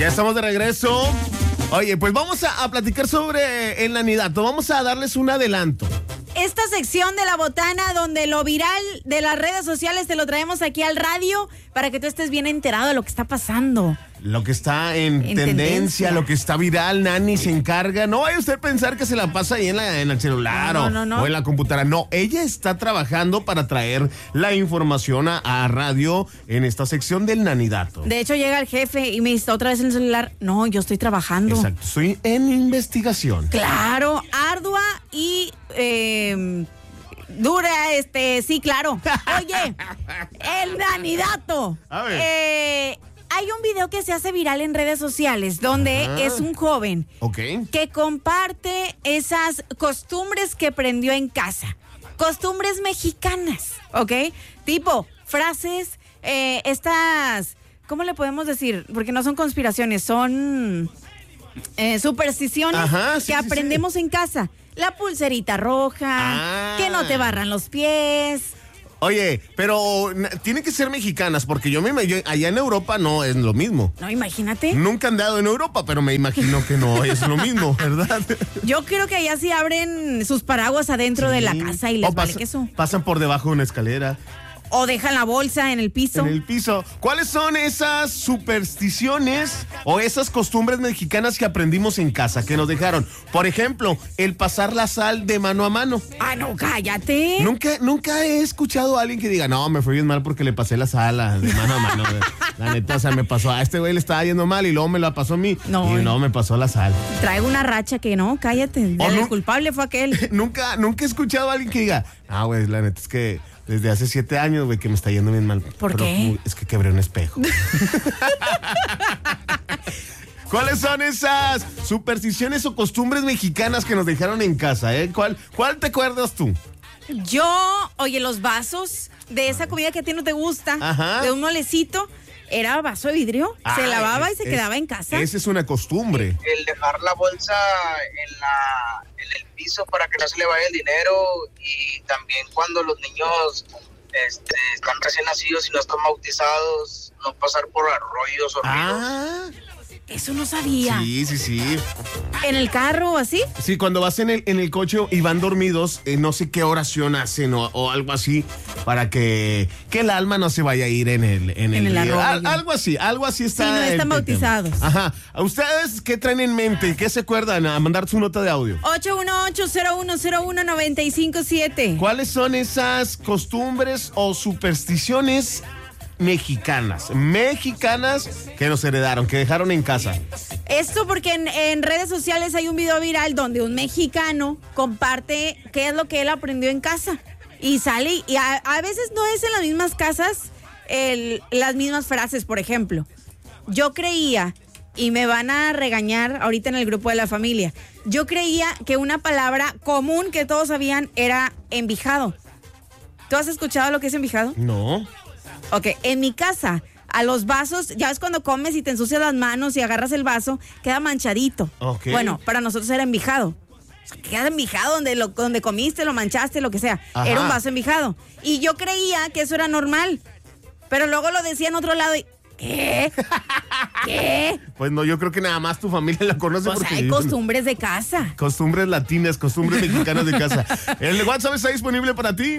Ya estamos de regreso. Oye, pues vamos a platicar sobre el nanidato. Vamos a darles un adelanto. Esta sección de La Botana, donde lo viral de las redes sociales te lo traemos aquí al radio para que tú estés bien enterado de lo que está pasando. Lo que está en tendencia, lo que está viral, Nani se encarga. No vaya usted a pensar que se la pasa ahí en el celular o en la computadora. No, ella está trabajando para traer la información a radio en esta sección del nanidato. De hecho, llega el jefe y me dice otra vez en el celular, no, yo estoy trabajando. Exacto, estoy en investigación. Claro, ardua y... dura, sí, claro. Oye, el nanidato. A ver. Hay un video que se hace viral en redes sociales donde es un joven que comparte esas costumbres que aprendió en casa. Costumbres mexicanas, ¿ok? Tipo, frases, estas, ¿cómo le podemos decir? Porque no son conspiraciones, son supersticiones que aprendemos en casa. La pulserita roja, que no te barran los pies. Oye, pero tiene que ser mexicanas, porque yo allá en Europa no es lo mismo. No, imagínate. Nunca he andado en Europa, pero me imagino que no es lo mismo, ¿verdad? Yo creo que allá sí abren sus paraguas adentro de la casa y les vale queso. Pasan por debajo de una escalera. O dejan la bolsa en el piso. En el piso. ¿Cuáles son esas supersticiones o esas costumbres mexicanas que aprendimos en casa, que nos dejaron? Por ejemplo, el pasar la sal de mano a mano. Ah, no, cállate. Nunca he escuchado a alguien que diga, no, me fue bien mal porque le pasé la sal de mano a mano. La neta, o sea, me pasó, a este güey le estaba yendo mal y luego me la pasó a mí. No, y no, me pasó la sal. Traigo una racha que no, cállate. El culpable fue aquel. Nunca he escuchado a alguien que diga, güey, la neta es que desde hace 7 años, güey, que me está yendo bien mal. ¿Por qué? Es que quebré un espejo. ¿Cuáles son esas supersticiones o costumbres mexicanas que nos dejaron en casa, ¿Cuál te acuerdas tú? Oye, los vasos de esa comida que a ti no te gusta, de un molecito, era vaso de vidrio, se lavaba y se quedaba en casa. Esa es una costumbre. El dejar la bolsa en el piso para que no se le vaya el dinero, y también cuando los niños están recién nacidos y no están bautizados, no pasar por arroyos o ríos. Eso no sabía. Sí. ¿En el carro o así? Sí, cuando vas en el coche y van dormidos, no sé qué oración hacen o algo así, para que el alma no se vaya a ir en el arroyo. Algo así está. Sí, no están bautizados. Ajá. ¿A ustedes qué traen en mente? ¿Qué se acuerdan? A mandar su nota de audio. 818-0101-957. ¿Cuáles son esas costumbres o supersticiones mexicanas que nos heredaron, que dejaron en casa? Esto porque en redes sociales hay un video viral donde un mexicano comparte qué es lo que él aprendió en casa y sale, y a veces no es en las mismas casas las mismas frases. Por ejemplo, yo creía, y me van a regañar ahorita en el grupo de la familia, yo creía que una palabra común que todos sabían era envijado. ¿Tú has escuchado lo que es envijado? No. Ok, en mi casa, a los vasos, ya ves cuando comes y te ensucias las manos y agarras el vaso, queda manchadito. Okay. Bueno, para nosotros era envijado. Queda envijado donde comiste, lo manchaste, lo que sea. Ajá. Era un vaso envijado. Y yo creía que eso era normal. Pero luego lo decía en otro lado y... ¿Qué? Pues no, yo creo que nada más tu familia la conoce. Pues porque hay costumbres de casa. Costumbres latinas, costumbres mexicanas de casa. El WhatsApp está disponible para ti.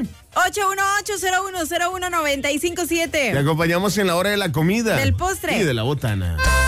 818-0101-957. Te acompañamos en la hora de la comida. Del postre. Y de la botana.